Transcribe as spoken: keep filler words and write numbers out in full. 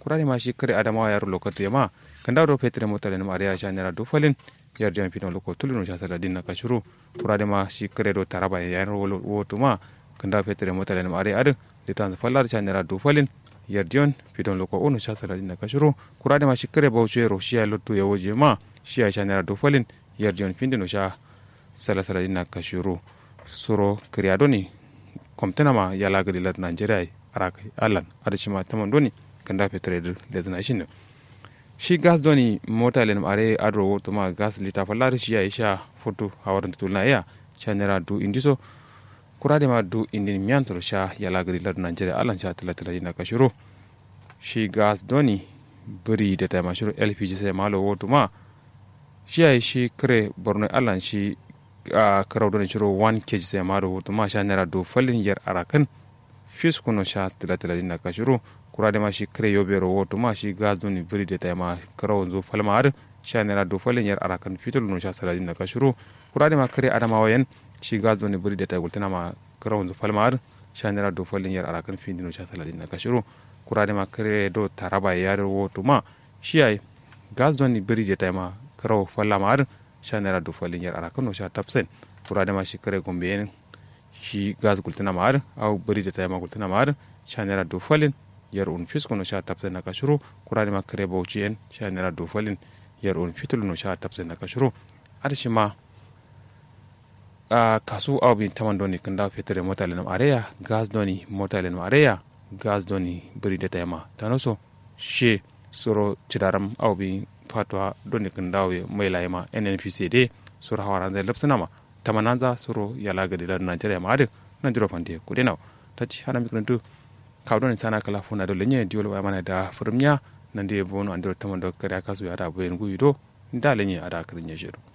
kurade ma shi kare adamawa yaro lokati ma kanda do petre motale ma ariya sha nera do falin yar jam pino loko tulino sha sala dinna kashuru kurade ma shi kare do taraba yaro woto ma kanda petre motale ma ariya adu litan fallar sha nera do falin yar dion pidon loko ono sha sala dinna kashuru kurade ma shi kare bauche ro shi lotto yawoje ma shi sha nera do falin yar dion pindino sha sala sala dinna kashuru suro kriadoni komtena ma yala gadi lar Nigeria araka allan adishima tamon doni kanda petre de zana shin shi gas doni mota len are adro to ma gas lita fallar shi ya isha foto hawaran tulna ya chanera du indiso kurade ma du indin miantro sha yala gadi lar Nigeria allan sha tala tala ina kashuru shi gas doni buri da ta mashuru L P G sai malo woto ma shi ya shi kre borno allan shi a karau don shiro one kg sai maro woto ma sha nera do falin yar arakan fis kuno sha tila tila dinna ka shiro kurade ma shi kre yobero woto ma shi gas doni biri de tayma karau zo falma ar sha nera do falin yar arakan fitul no sha sala dinna ka shiro kurade ma kre adama wayen shi gas doni biri de tay gultana ma karau zo falma ar sha nera do falin yar arakan fi dino sha sala dinna ka shiro kurade ma kre do taraba yar woto ma shi ay gas doni biri de tayma karau falma ar shanera do falin yar ara kano sha tapsen kurade ma shi kare gombe en shi gas gultana mar au bari da tayma gultana mar shanera do falin yar un fis kono sha tapsen na kashuru kurade ma kare bauchi en shanera do falin yar un fitul no sha tapsen na kashuru arshima a kasu au bin tamandoni kanda fetere motale nam areya gas doni motale nam areya gas doni bari da tayma tanoso she soro chidaram au bin fatwa doni kandawe mai layma N N P C de sur hawara da lapsanama tamananza suro yala gadi lar Nigeria ma ade nan diro fande ku denaw tati hana mikrantu kawdon sana kala funa do lenye diol wa mana da furumnya nan de bono andiro tamando kare kasu ya da boyen guido nda lenye ada krinye jero